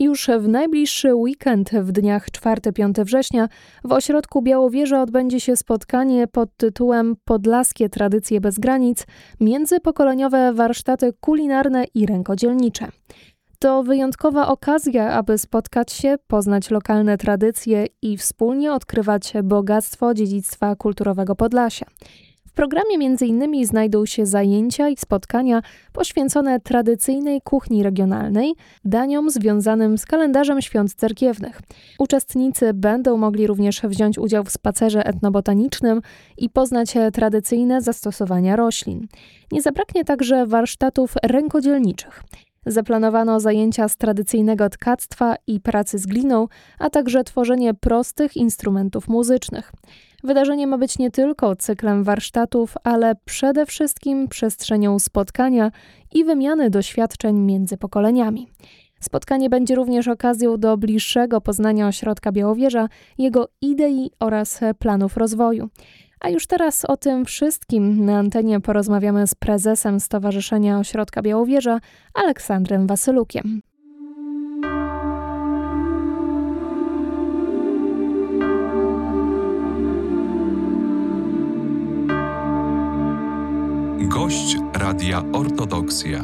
Już w najbliższy weekend, w dniach 4-5 września, w ośrodku Białowieża odbędzie się spotkanie pod tytułem Podlaskie tradycje bez granic – międzypokoleniowe warsztaty kulinarne i rękodzielnicze. To wyjątkowa okazja, aby spotkać się, poznać lokalne tradycje i wspólnie odkrywać bogactwo dziedzictwa kulturowego Podlasia. W programie m.in. znajdą się zajęcia i spotkania poświęcone tradycyjnej kuchni regionalnej, daniom związanym z kalendarzem świąt cerkiewnych. Uczestnicy będą mogli również wziąć udział w spacerze etnobotanicznym i poznać tradycyjne zastosowania roślin. Nie zabraknie także warsztatów rękodzielniczych. Zaplanowano zajęcia z tradycyjnego tkactwa i pracy z gliną, a także tworzenie prostych instrumentów muzycznych. Wydarzenie ma być nie tylko cyklem warsztatów, ale przede wszystkim przestrzenią spotkania i wymiany doświadczeń między pokoleniami. Spotkanie będzie również okazją do bliższego poznania ośrodka Białowieża, jego idei oraz planów rozwoju. A już teraz o tym wszystkim na antenie porozmawiamy z prezesem Stowarzyszenia Ośrodka Białowieża, Aleksandrem Wasylukiem. Gość Radia Ortodoksja.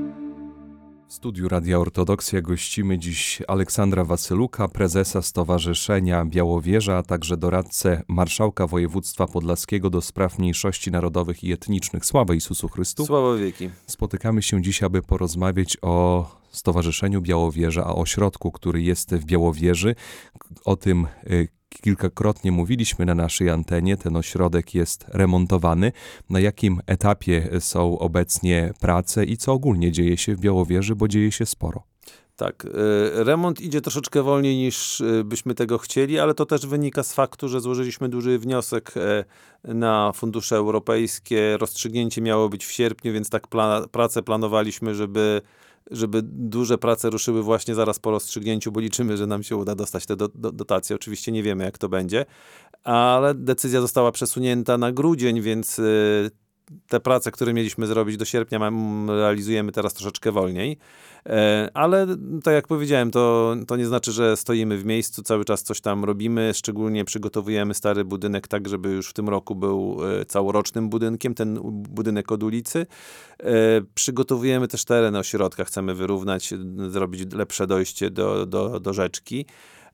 W studiu Radia Ortodoksja gościmy dziś Aleksandra Wasyluka, prezesa Stowarzyszenia Białowieża, a także doradcę marszałka województwa podlaskiego do spraw mniejszości narodowych i etnicznych. Sława Jezusu Chrystu. Sława wieki. Spotykamy się dziś, aby porozmawiać o Stowarzyszeniu Białowieża, a ośrodku, który jest w Białowieży. O tym kilkakrotnie mówiliśmy na naszej antenie. Ten ośrodek jest remontowany. Na jakim etapie są obecnie prace i co ogólnie dzieje się w Białowieży, bo dzieje się sporo? Tak, remont idzie troszeczkę wolniej niż byśmy tego chcieli, ale to też wynika z faktu, że złożyliśmy duży wniosek na fundusze europejskie. Rozstrzygnięcie miało być w sierpniu, więc tak pracę planowaliśmy, żeby duże prace ruszyły właśnie zaraz po rozstrzygnięciu, bo liczymy, że nam się uda dostać te dotacje. Oczywiście nie wiemy, jak to będzie, ale decyzja została przesunięta na grudzień, więc te prace, które mieliśmy zrobić do sierpnia, realizujemy teraz troszeczkę wolniej. Ale tak jak powiedziałem, to nie znaczy, że stoimy w miejscu, cały czas coś tam robimy, szczególnie przygotowujemy stary budynek tak, żeby już w tym roku był całorocznym budynkiem, ten budynek od ulicy. Przygotowujemy też teren ośrodka, chcemy wyrównać, zrobić lepsze dojście do rzeczki.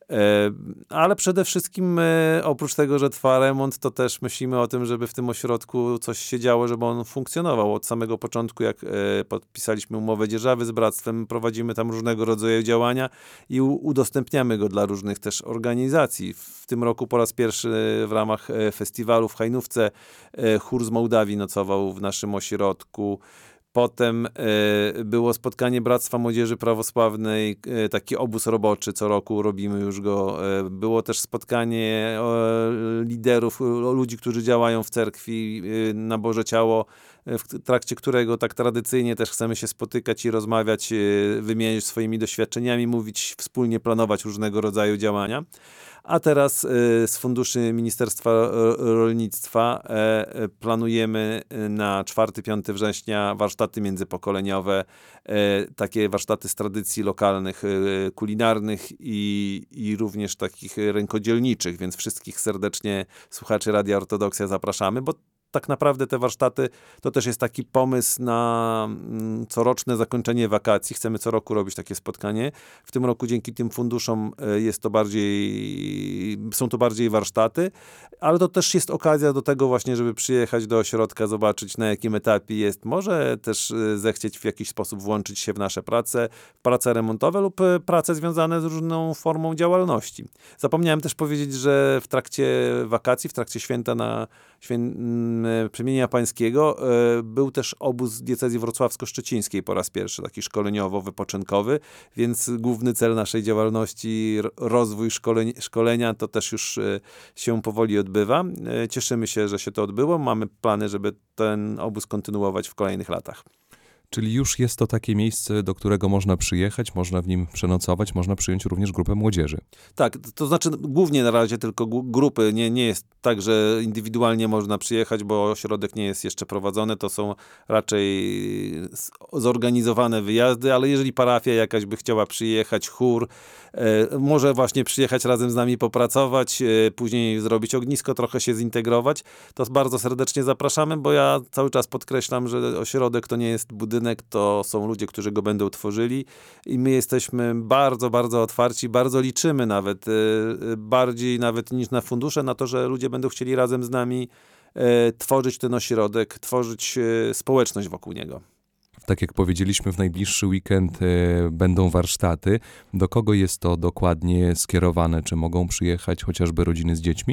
Ale przede wszystkim oprócz tego, że trwa remont, to też myślimy o tym, żeby w tym ośrodku coś się działo, żeby on funkcjonował. Od samego początku, jak podpisaliśmy umowę dzierżawy z bractwem, prowadzimy tam różnego rodzaju działania i udostępniamy go dla różnych też organizacji. W tym roku po raz pierwszy w ramach festiwalu w Hajnówce chór z Mołdawii nocował w naszym ośrodku. Potem było spotkanie Bractwa Młodzieży Prawosławnej, taki obóz roboczy, co roku robimy już go. Było też spotkanie liderów, ludzi, którzy działają w cerkwi na Boże Ciało, w trakcie którego tak tradycyjnie też chcemy się spotykać i rozmawiać, wymieniać swoimi doświadczeniami, mówić, wspólnie planować różnego rodzaju działania. A teraz z funduszy Ministerstwa Rolnictwa planujemy na 4-5 września warsztaty międzypokoleniowe, takie warsztaty z tradycji lokalnych, kulinarnych i również takich rękodzielniczych, więc wszystkich serdecznie słuchaczy Radia Ortodoksja zapraszamy, bo tak naprawdę te warsztaty to też jest taki pomysł na coroczne zakończenie wakacji. Chcemy co roku robić takie spotkanie. W tym roku dzięki tym funduszom są to bardziej warsztaty, ale to też jest okazja do tego właśnie, żeby przyjechać do ośrodka, zobaczyć na jakim etapie jest. Może też zechcieć w jakiś sposób włączyć się w nasze prace remontowe lub prace związane z różną formą działalności. Zapomniałem też powiedzieć, że w trakcie wakacji, w trakcie święta Przemienienia Pańskiego był też obóz diecezji wrocławsko-szczecińskiej po raz pierwszy, taki szkoleniowo-wypoczynkowy, więc główny cel naszej działalności, rozwój szkolenia, to też już się powoli odbywa. Cieszymy się, że się to odbyło. Mamy plany, żeby ten obóz kontynuować w kolejnych latach. Czyli już jest to takie miejsce, do którego można przyjechać, można w nim przenocować, można przyjąć również grupę młodzieży. Tak, to znaczy głównie na razie tylko grupy. Nie jest tak, że indywidualnie można przyjechać, bo ośrodek nie jest jeszcze prowadzony. To są raczej zorganizowane wyjazdy, ale jeżeli parafia jakaś by chciała przyjechać, chór, może właśnie przyjechać razem z nami popracować, później zrobić ognisko, trochę się zintegrować, to bardzo serdecznie zapraszamy, bo ja cały czas podkreślam, że ośrodek to nie jest budynek, to są ludzie, którzy go będą tworzyli i my jesteśmy bardzo, bardzo otwarci, bardzo liczymy nawet, bardziej nawet niż na fundusze, na to, że ludzie będą chcieli razem z nami tworzyć ten ośrodek, tworzyć społeczność wokół niego. Tak jak powiedzieliśmy, w najbliższy weekend będą warsztaty. Do kogo jest to dokładnie skierowane? Czy mogą przyjechać chociażby rodziny z dziećmi?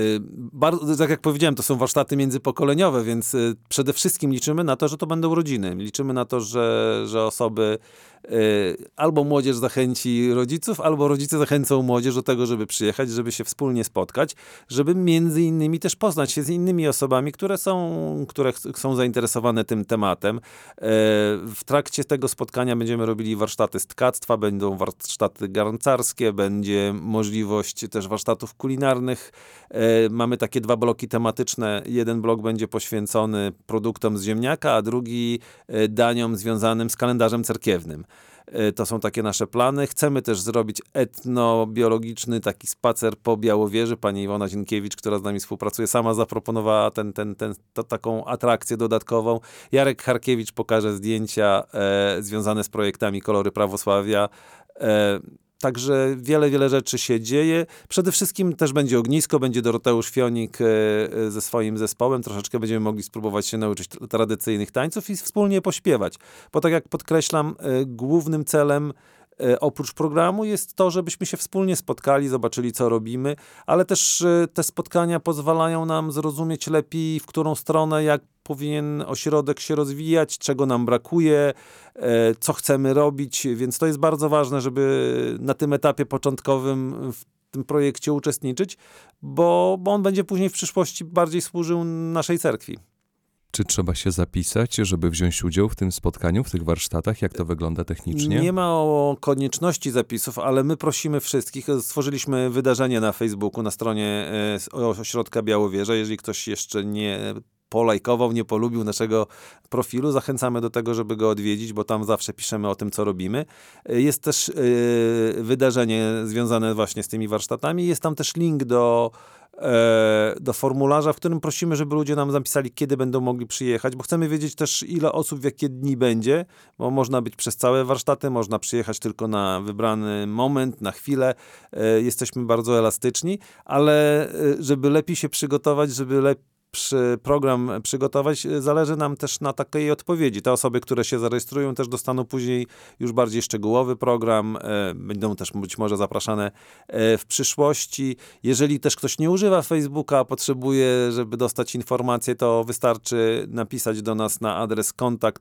Tak jak powiedziałem, to są warsztaty międzypokoleniowe, więc przede wszystkim liczymy na to, że to będą rodziny. Liczymy na to, że osoby albo młodzież zachęci rodziców, albo rodzice zachęcą młodzież do tego, żeby przyjechać, żeby się wspólnie spotkać, żeby między innymi też poznać się z innymi osobami, które są zainteresowane tym tematem. W trakcie tego spotkania będziemy robili warsztaty z tkactwa, będą warsztaty garncarskie, będzie możliwość też warsztatów kulinarnych. Mamy takie 2 bloki tematyczne. Jeden blok będzie poświęcony produktom z ziemniaka, a drugi daniom związanym z kalendarzem cerkiewnym. To są takie nasze plany. Chcemy też zrobić etnobiologiczny taki spacer po Białowieży. Pani Iwona Zienkiewicz, która z nami współpracuje, sama zaproponowała taką atrakcję dodatkową. Jarek Harkiewicz pokaże zdjęcia związane z projektami Kolory Prawosławia. Także wiele rzeczy się dzieje. Przede wszystkim też będzie ognisko, będzie Doroteusz Fionik ze swoim zespołem. Troszeczkę będziemy mogli spróbować się nauczyć tradycyjnych tańców i wspólnie pośpiewać. Bo tak jak podkreślam, głównym celem oprócz programu jest to, żebyśmy się wspólnie spotkali, zobaczyli, co robimy, ale też te spotkania pozwalają nam zrozumieć lepiej, w którą stronę, jak powinien ośrodek się rozwijać, czego nam brakuje, co chcemy robić, więc to jest bardzo ważne, żeby na tym etapie początkowym w tym projekcie uczestniczyć, bo on będzie później w przyszłości bardziej służył naszej cerkwi. Czy trzeba się zapisać, żeby wziąć udział w tym spotkaniu, w tych warsztatach? Jak to wygląda technicznie? Nie ma o konieczności zapisów, ale my prosimy wszystkich. Stworzyliśmy wydarzenie na Facebooku, na stronie Ośrodka Białowieża. Jeżeli ktoś jeszcze nie polajkował, nie polubił naszego profilu, zachęcamy do tego, żeby go odwiedzić, bo tam zawsze piszemy o tym, co robimy. Jest też wydarzenie związane właśnie z tymi warsztatami. Jest tam też link do formularza, w którym prosimy, żeby ludzie nam zapisali, kiedy będą mogli przyjechać, bo chcemy wiedzieć też, ile osób w jakie dni będzie, bo można być przez całe warsztaty, można przyjechać tylko na wybrany moment, na chwilę. Jesteśmy bardzo elastyczni, ale żeby lepiej się przygotować, żeby program przygotować, zależy nam też na takiej odpowiedzi. Te osoby, które się zarejestrują, też dostaną później już bardziej szczegółowy program, będą też być może zapraszane w przyszłości. Jeżeli też ktoś nie używa Facebooka, potrzebuje, żeby dostać informacje, to wystarczy napisać do nas na adres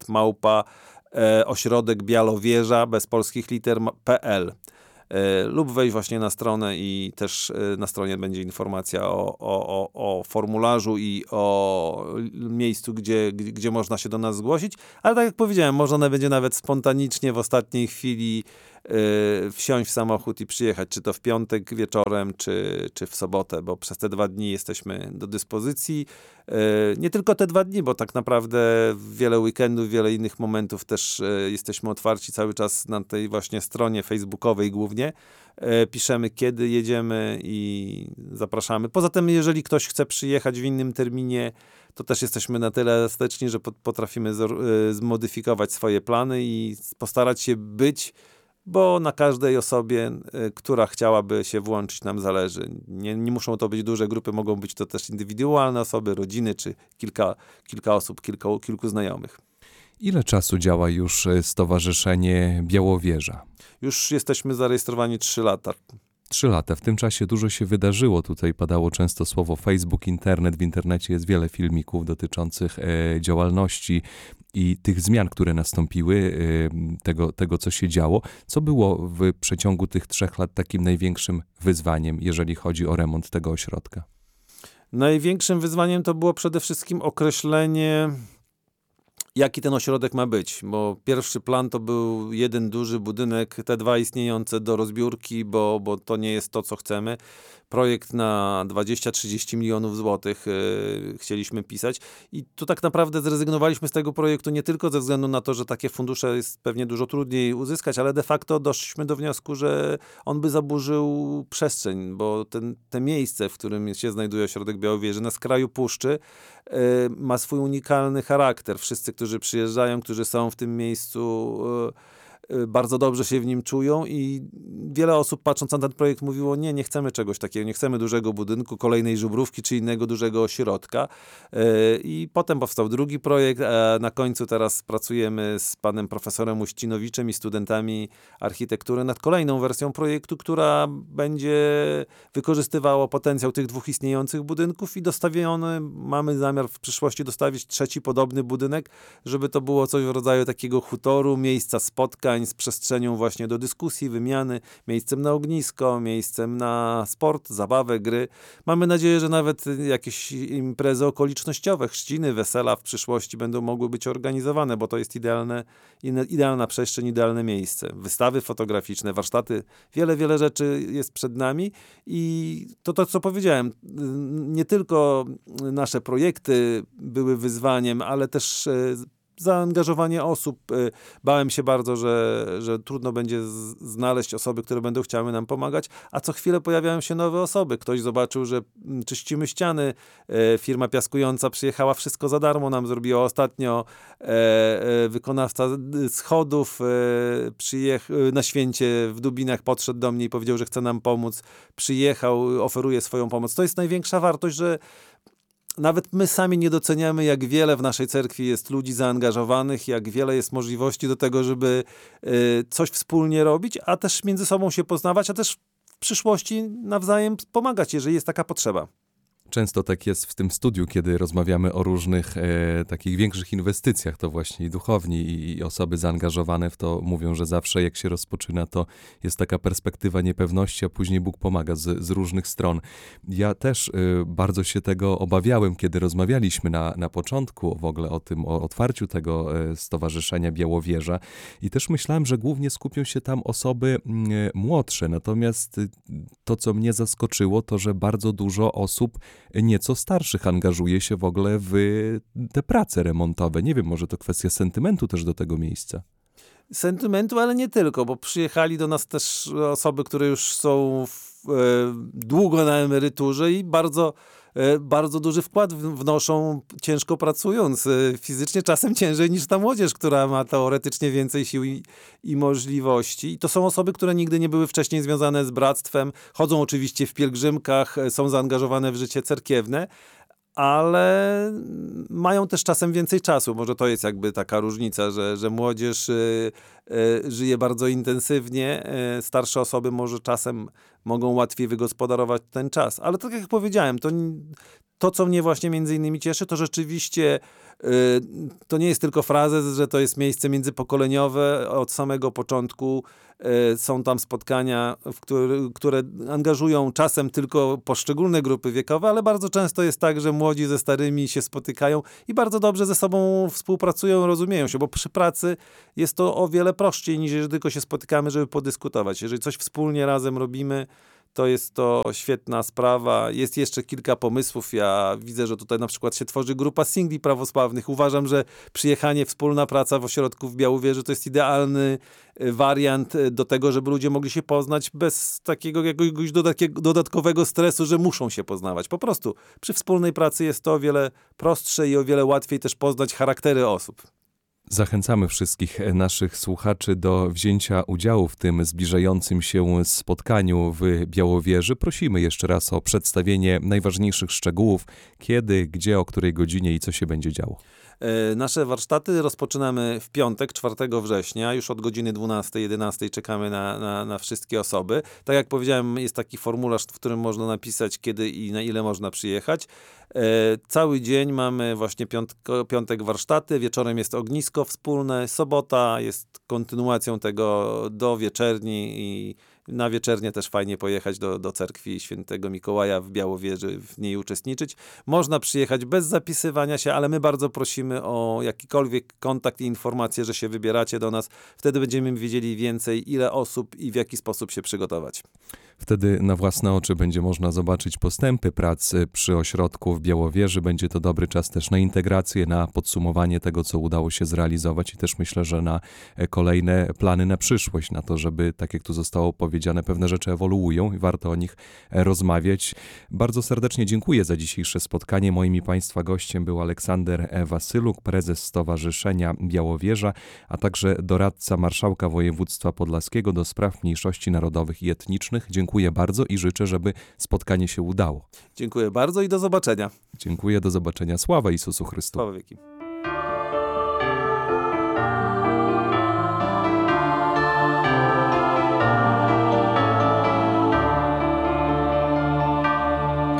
kontakt@ośrodek Białowieża bez polskich liter.pl. Lub wejść właśnie na stronę i też na stronie będzie informacja o formularzu i o miejscu, gdzie można się do nas zgłosić. Ale tak jak powiedziałem, można będzie nawet spontanicznie w ostatniej chwili wsiąść w samochód i przyjechać, czy to w piątek wieczorem, czy w sobotę, bo przez te 2 dni jesteśmy do dyspozycji. Nie tylko te 2 dni, bo tak naprawdę wiele weekendów, wiele innych momentów też jesteśmy otwarci cały czas na tej właśnie stronie facebookowej głównie. Piszemy, kiedy jedziemy i zapraszamy. Poza tym, jeżeli ktoś chce przyjechać w innym terminie, to też jesteśmy na tyle elastyczni, że potrafimy zmodyfikować swoje plany i postarać się być, bo na każdej osobie, która chciałaby się włączyć, nam zależy. Nie muszą to być duże grupy, mogą być to też indywidualne osoby, rodziny, czy kilka osób, kilku znajomych. Ile czasu działa już Stowarzyszenie Białowieża? Już jesteśmy zarejestrowani 3 lata. 3 lata. W tym czasie dużo się wydarzyło. Tutaj padało często słowo Facebook, internet. W internecie jest wiele filmików dotyczących działalności i tych zmian, które nastąpiły, tego, co się działo. Co było w przeciągu tych 3 lat takim największym wyzwaniem, jeżeli chodzi o remont tego ośrodka? Największym wyzwaniem to było przede wszystkim określenie jaki ten ośrodek ma być, bo pierwszy plan to był jeden duży budynek, te dwa istniejące do rozbiórki, bo to nie jest to, co chcemy. Projekt na 20-30 milionów złotych chcieliśmy pisać i tu tak naprawdę zrezygnowaliśmy z tego projektu nie tylko ze względu na to, że takie fundusze jest pewnie dużo trudniej uzyskać, ale de facto doszliśmy do wniosku, że on by zaburzył przestrzeń, bo te miejsce, w którym się znajduje ośrodek Białowieży na skraju puszczy, ma swój unikalny charakter. Wszyscy, którzy przyjeżdżają, którzy są w tym miejscu, bardzo dobrze się w nim czują i wiele osób, patrząc na ten projekt, mówiło, nie chcemy czegoś takiego, nie chcemy dużego budynku, kolejnej Żubrówki czy innego dużego ośrodka. I potem powstał drugi projekt, a na końcu teraz pracujemy z panem profesorem Uścinowiczem i studentami architektury nad kolejną wersją projektu, która będzie wykorzystywała potencjał tych dwóch istniejących budynków i mamy zamiar w przyszłości dostawić trzeci podobny budynek, żeby to było coś w rodzaju takiego hutoru, miejsca spotkań, z przestrzenią właśnie do dyskusji, wymiany, miejscem na ognisko, miejscem na sport, zabawę, gry. Mamy nadzieję, że nawet jakieś imprezy okolicznościowe, chrzciny, wesela w przyszłości będą mogły być organizowane, bo to jest idealna przestrzeń, idealne miejsce. Wystawy fotograficzne, warsztaty, wiele rzeczy jest przed nami i to, co powiedziałem, nie tylko nasze projekty były wyzwaniem, ale też zaangażowanie osób. Bałem się bardzo, że trudno będzie znaleźć osoby, które będą chciały nam pomagać, a co chwilę pojawiają się nowe osoby. Ktoś zobaczył, że czyścimy ściany, firma piaskująca przyjechała, wszystko za darmo nam zrobiła. Ostatnio wykonawca schodów na święcie w Dubinach podszedł do mnie i powiedział, że chce nam pomóc. Przyjechał, oferuje swoją pomoc. To jest największa wartość, że nawet my sami nie doceniamy, jak wiele w naszej cerkwi jest ludzi zaangażowanych, jak wiele jest możliwości do tego, żeby coś wspólnie robić, a też między sobą się poznawać, a też w przyszłości nawzajem pomagać, jeżeli jest taka potrzeba. Często tak jest w tym studiu, kiedy rozmawiamy o różnych takich większych inwestycjach, to właśnie i duchowni, i osoby zaangażowane w to mówią, że zawsze jak się rozpoczyna, to jest taka perspektywa niepewności, a później Bóg pomaga z różnych stron. Ja też bardzo się tego obawiałem, kiedy rozmawialiśmy na początku w ogóle o otwarciu tego Stowarzyszenia Białowieża i też myślałem, że głównie skupią się tam osoby młodsze, natomiast to, co mnie zaskoczyło, to, że bardzo dużo osób nieco starszych angażuje się w ogóle w te prace remontowe. Nie wiem, może to kwestia sentymentu też do tego miejsca. Sentymentu, ale nie tylko, bo przyjechali do nas też osoby, które już są długo na emeryturze i bardzo duży wkład wnoszą, ciężko pracując, fizycznie czasem ciężej niż ta młodzież, która ma teoretycznie więcej sił i możliwości. I to są osoby, które nigdy nie były wcześniej związane z bractwem, chodzą oczywiście w pielgrzymkach, są zaangażowane w życie cerkiewne, ale mają też czasem więcej czasu. Może to jest jakby taka różnica, że młodzież żyje bardzo intensywnie, starsze osoby może czasem mogą łatwiej wygospodarować ten czas. Ale tak jak powiedziałem, to co mnie właśnie między innymi cieszy, to rzeczywiście to nie jest tylko frazes, że to jest miejsce międzypokoleniowe. Od samego początku są tam spotkania, które angażują czasem tylko poszczególne grupy wiekowe, ale bardzo często jest tak, że młodzi ze starymi się spotykają i bardzo dobrze ze sobą współpracują, rozumieją się, bo przy pracy jest to o wiele prościej niż jeżeli tylko się spotykamy, żeby podyskutować. Jeżeli coś wspólnie razem robimy, to jest to świetna sprawa. Jest jeszcze kilka pomysłów. Ja widzę, że tutaj na przykład się tworzy grupa singli prawosławnych. Uważam, że przyjechanie, wspólna praca w ośrodku w Białowieży to jest idealny wariant do tego, żeby ludzie mogli się poznać bez takiego jakiegoś dodatkowego stresu, że muszą się poznawać. Po prostu przy wspólnej pracy jest to o wiele prostsze i o wiele łatwiej też poznać charaktery osób. Zachęcamy wszystkich naszych słuchaczy do wzięcia udziału w tym zbliżającym się spotkaniu w Białowieży. Prosimy jeszcze raz o przedstawienie najważniejszych szczegółów, kiedy, gdzie, o której godzinie i co się będzie działo. Nasze warsztaty rozpoczynamy w piątek, 4 września. Już od godziny 12-11 czekamy na wszystkie osoby. Tak jak powiedziałem, jest taki formularz, w którym można napisać, kiedy i na ile można przyjechać. Cały dzień mamy właśnie piątek warsztaty, wieczorem jest ognisko wspólne, sobota jest kontynuacją tego do wieczerni i Na wieczernie też fajnie pojechać do cerkwi Świętego Mikołaja w Białowieży, w niej uczestniczyć. Można przyjechać bez zapisywania się, ale my bardzo prosimy o jakikolwiek kontakt i informacje, że się wybieracie do nas. Wtedy będziemy wiedzieli więcej, ile osób i w jaki sposób się przygotować. Wtedy na własne oczy będzie można zobaczyć postępy pracy przy ośrodku w Białowieży. Będzie to dobry czas też na integrację, na podsumowanie tego, co udało się zrealizować i też myślę, że na kolejne plany na przyszłość, na to, żeby, tak jak tu zostało powiedziane, pewne rzeczy ewoluują i warto o nich rozmawiać. Bardzo serdecznie dziękuję za dzisiejsze spotkanie. Moim i Państwa gościem był Aleksander Wasyluk, prezes Stowarzyszenia Białowieża, a także doradca marszałka województwa podlaskiego do spraw mniejszości narodowych i etnicznych. Dziękuję bardzo i życzę, żeby spotkanie się udało. Dziękuję bardzo i do zobaczenia. Dziękuję, do zobaczenia. Sława Jezusu Chrystu. Sława wieki.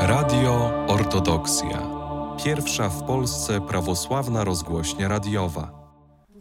Radio Ortodoksja. Pierwsza w Polsce prawosławna rozgłośnia radiowa.